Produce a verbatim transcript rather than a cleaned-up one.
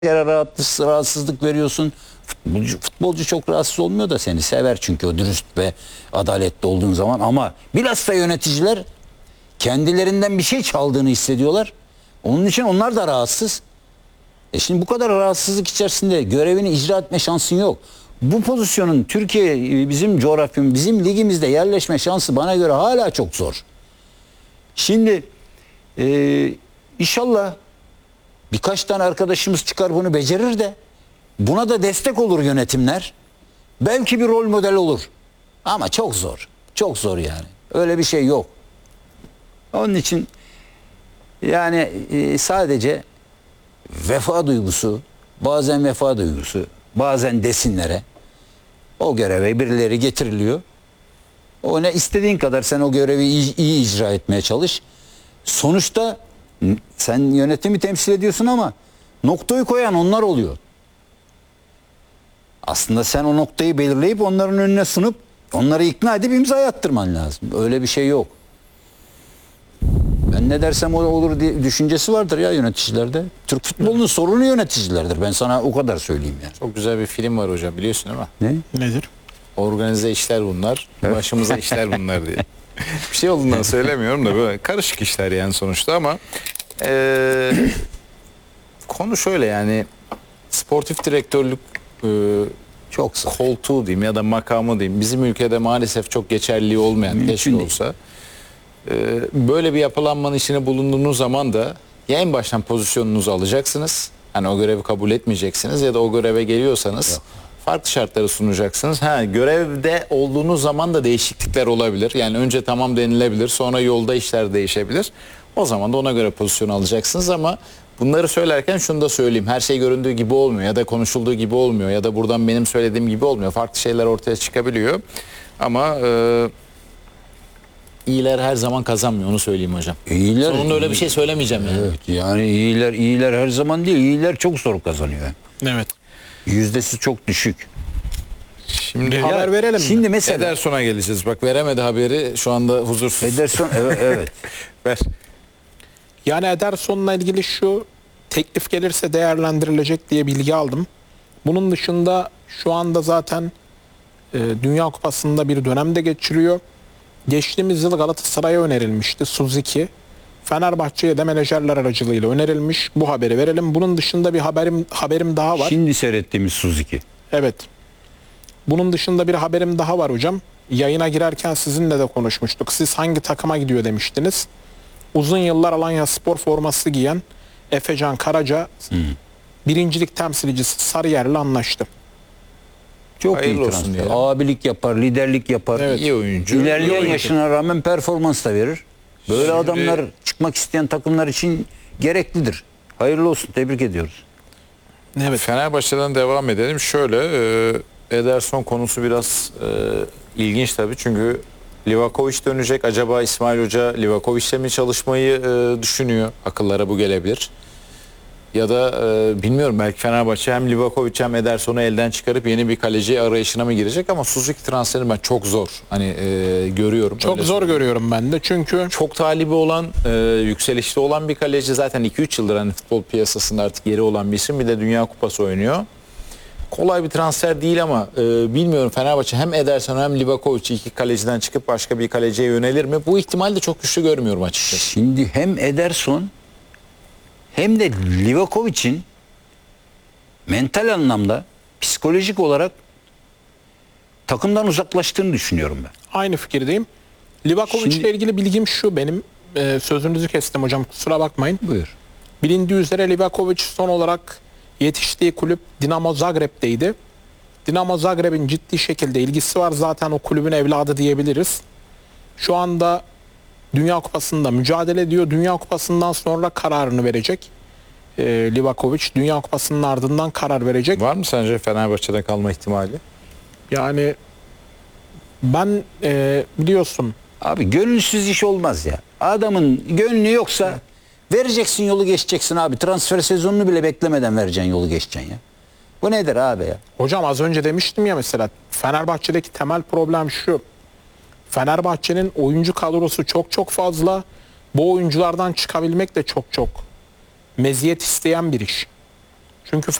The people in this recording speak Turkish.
yere rahatsız, rahatsızlık veriyorsun. Futbolcu, futbolcu çok rahatsız olmuyor da seni sever çünkü o dürüst ve adaletli olduğun zaman, ama bilhassa yöneticiler kendilerinden bir şey çaldığını hissediyorlar. Onun için onlar da rahatsız. E şimdi bu kadar rahatsızlık içerisinde görevini icra etme şansın yok. Bu pozisyonun Türkiye, bizim coğrafyamız, bizim ligimizde yerleşme şansı bana göre hala çok zor. Şimdi e, inşallah birkaç tane arkadaşımız çıkar bunu becerir de buna da destek olur yönetimler. Belki bir rol model olur. Ama çok zor. Çok zor yani. Öyle bir şey yok. Onun için yani e, sadece vefa duygusu, bazen vefa duygusu, bazen desinlere o göreve birileri getiriliyor. O ne istediğin kadar sen o görevi iyi, iyi icra etmeye çalış. Sonuçta sen yönetimi temsil ediyorsun ama noktayı koyan onlar oluyor. Aslında sen o noktayı belirleyip onların önüne sunup onları ikna edip imza attırman lazım. Öyle bir şey yok. Ben ne dersem o olur diye düşüncesi vardır ya yöneticilerde. Türk futbolunun sorunu yöneticilerdir. Ben sana o kadar söyleyeyim yani. Çok güzel bir film var hocam, biliyorsun değil mi? Ne? Nedir? Organize işler bunlar, başımıza işler bunlar diye. Bir şey olduğundan söylemiyorum da böyle karışık işler yani sonuçta, ama ee, konu şöyle yani, sportif direktörlük e, Çok zor. koltuğu diyeyim ya da makamı diyeyim, bizim ülkede maalesef çok geçerliliği olmayan, Mümkün keşke değil. olsa. E, böyle bir yapılanmanın içine bulunduğunuz zaman da ya en baştan pozisyonunuzu alacaksınız, hani o görevi kabul etmeyeceksiniz, ya da o göreve geliyorsanız Yok. farklı şartları sunacaksınız. Ha, görevde olduğunuz zaman da değişiklikler olabilir. Yani önce tamam denilebilir, sonra yolda işler değişebilir. O zaman da ona göre pozisyon alacaksınız, ama bunları söylerken şunu da söyleyeyim. Her şey göründüğü gibi olmuyor ya da konuşulduğu gibi olmuyor ya da buradan benim söylediğim gibi olmuyor. Farklı şeyler ortaya çıkabiliyor. Ama e, iyiler her zaman kazanmıyor, onu söyleyeyim hocam. İyiler, Sonunda öyle bir şey söylemeyeceğim yani. Evet, yani iyiler iyiler her zaman değil. İyiler çok zor kazanıyor. Evet. Yüzdesi çok düşük. Şimdi Bir haber verelim mi? Şimdi mesela Ederson'a geleceğiz. Bak, veremedi haberi, şu anda huzursuz. Ederson evet, evet. Ver. Yani Ederson'la ilgili şu teklif gelirse değerlendirilecek diye bilgi aldım. Bunun dışında şu anda zaten e, Dünya Kupası'nda bir dönemde geçiriyor. Geçtiğimiz yıl Galatasaray'a önerilmişti Suzuki. Fenerbahçe'ye de menajerler aracılığıyla önerilmiş. Bu haberi verelim. Bunun dışında bir haberim haberim daha var. Şimdi seyrettiğimiz Suzuki. Evet. Bunun dışında bir haberim daha var hocam. Yayına girerken sizinle de konuşmuştuk. Siz hangi takıma gidiyor demiştiniz. Uzun yıllar Alanyaspor forması giyen Efecan Karaca hmm. birincilik temsilcisi Sarıyer'le anlaştı. Çok Hayırlı iyi olsun transfer. diyelim. Abilik yapar, liderlik yapar. Evet. İyi oyuncu. İlerleyen İyi oyuncu. yaşına rağmen performans da verir. Böyle Şimdi- adamlar çıkmak isteyen takımlar için gereklidir. Hayırlı olsun, tebrik ediyoruz. Evet. Fenerbahçe'den devam edelim. Şöyle, e, Ederson konusu biraz e, ilginç tabii. Çünkü Livakovic dönecek. Acaba İsmail Hoca Livakovic'le mi çalışmayı e, düşünüyor? Akıllara bu gelebilir. Ya da e, bilmiyorum, belki Fenerbahçe hem Livakovic hem Ederson'u elden çıkarıp yeni bir kaleci arayışına mı girecek, ama Suzuki transferini ben çok zor hani e, görüyorum. Çok Öyle zor söyleyeyim. görüyorum ben de. Çünkü Çok talibi olan, e, yükselişte olan bir kaleci. Zaten iki üç yıldır hani futbol piyasasında artık yeri olan bir isim. Bir de Dünya Kupası oynuyor. Kolay bir transfer değil, ama e, bilmiyorum Fenerbahçe hem Ederson hem Livakovic iki kaleciden çıkıp başka bir kaleciye yönelir mi? Bu ihtimali de çok güçlü görmüyorum açıkçası. Şimdi hem Ederson hem de Livakovic'in mental anlamda, psikolojik olarak takımdan uzaklaştığını düşünüyorum ben. aynı fikirdeyim. Livakovic ile Şimdi- ilgili bilgim şu benim. E, sözünüzü kestim hocam, kusura bakmayın. Buyur. Bilindiği üzere Livakovic son olarak yetiştiği kulüp Dinamo Zagreb'teydi. Dinamo Zagreb'in ciddi şekilde ilgisi var. Zaten o kulübün evladı diyebiliriz. Şu anda Dünya Kupası'nda mücadele ediyor. Dünya Kupası'ndan sonra kararını verecek. Ee, Livakovic Dünya Kupası'nın ardından karar verecek. Var mı sence Fenerbahçe'de kalma ihtimali? Yani ben e, biliyorsun Abi gönülsüz iş olmaz ya. Adamın gönlü yoksa vereceksin, yolu geçeceksin abi. Transfer sezonunu bile beklemeden vereceksin, yolu geçeceksin ya. Bu nedir abi ya? hocam az önce demiştim ya, mesela Fenerbahçe'deki temel problem şu. Fenerbahçe'nin oyuncu kadrosu çok çok fazla. Bu oyunculardan çıkabilmek de çok çok meziyet isteyen bir iş. Çünkü